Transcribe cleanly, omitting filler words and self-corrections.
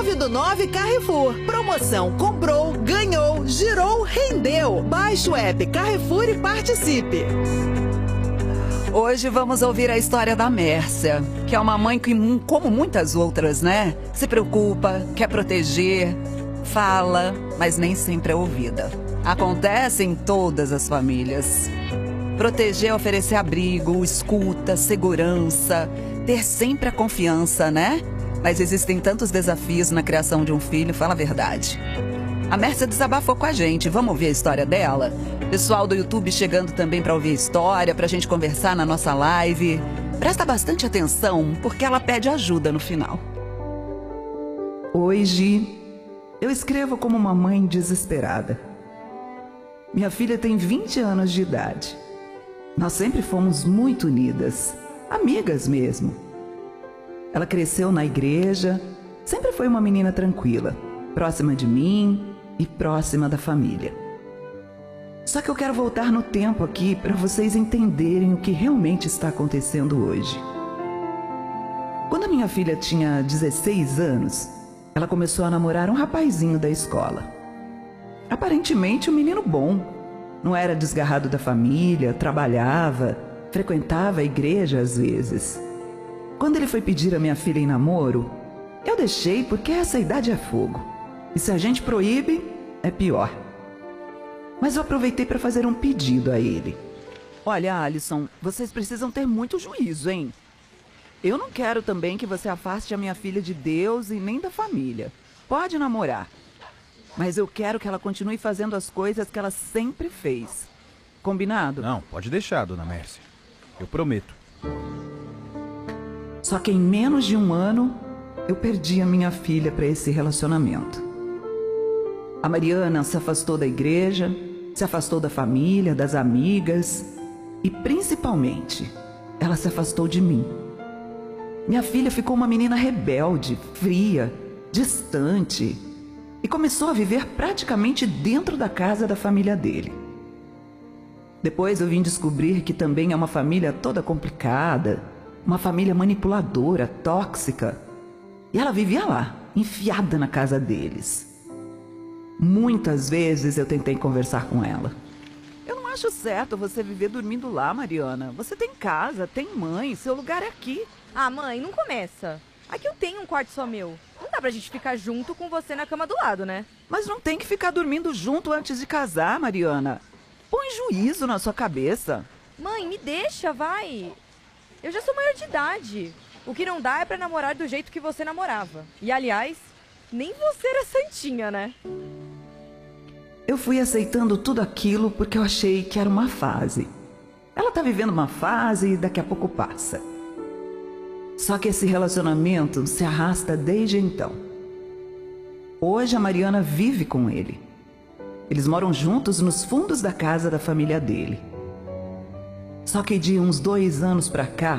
9 Carrefour. Promoção comprou, ganhou, girou, rendeu. Baixe o app Carrefour e participe. Hoje vamos ouvir a história da Mércia, que é uma mãe que, como muitas outras, né? Se preocupa, quer proteger, fala, mas nem sempre é ouvida. Acontece em todas as famílias. Proteger é oferecer abrigo, escuta, segurança, ter sempre a confiança, né? Mas existem tantos desafios na criação de um filho, fala a verdade. A Mércia desabafou com a gente, vamos ouvir a história dela? Pessoal do YouTube chegando também para ouvir a história, pra gente conversar na nossa live. Presta bastante atenção, porque ela pede ajuda no final. Hoje, eu escrevo como uma mãe desesperada. Minha filha tem 20 anos de idade. Nós sempre fomos muito unidas, amigas mesmo. Ela cresceu na igreja, sempre foi uma menina tranquila, próxima de mim e próxima da família. Só que eu quero voltar no tempo aqui para vocês entenderem o que realmente está acontecendo hoje. Quando a minha filha tinha 16 anos, ela começou a namorar um rapazinho da escola. Aparentemente um menino bom, não era desgarrado da família, trabalhava, frequentava a igreja às vezes. Quando ele foi pedir a minha filha em namoro, eu deixei porque essa idade é fogo. E se a gente proíbe, é pior. Mas eu aproveitei para fazer um pedido a ele. Olha, Alisson, vocês precisam ter muito juízo, hein? Eu não quero também que você afaste a minha filha de Deus e nem da família. Pode namorar. Mas eu quero que ela continue fazendo as coisas que ela sempre fez. Combinado? Não, pode deixar, dona Mércia. Eu prometo. Só que em menos de um ano, eu perdi a minha filha para esse relacionamento. A Mariana se afastou da igreja, se afastou da família, das amigas e, principalmente, ela se afastou de mim. Minha filha ficou uma menina rebelde, fria, distante e começou a viver praticamente dentro da casa da família dele. Depois eu vim descobrir que também é uma família toda complicada, uma família manipuladora, tóxica. E ela vivia lá, enfiada na casa deles. Muitas vezes eu tentei conversar com ela. Eu não acho certo você viver dormindo lá, Mariana. Você tem casa, tem mãe, seu lugar é aqui. Ah, mãe, não começa. Aqui eu tenho um quarto só meu. Não dá pra gente ficar junto com você na cama do lado, né? Mas não tem que ficar dormindo junto antes de casar, Mariana. Põe juízo na sua cabeça. Mãe, me deixa, vai. Eu já sou maior de idade. O que não dá é pra namorar do jeito que você namorava. E, aliás, nem você era santinha, né? Eu fui aceitando tudo aquilo porque eu achei que era uma fase. Ela tá vivendo uma fase e daqui a pouco passa. Só que esse relacionamento se arrasta desde então. Hoje a Mariana vive com ele. Eles moram juntos nos fundos da casa da família dele. Só que de uns 2 anos pra cá,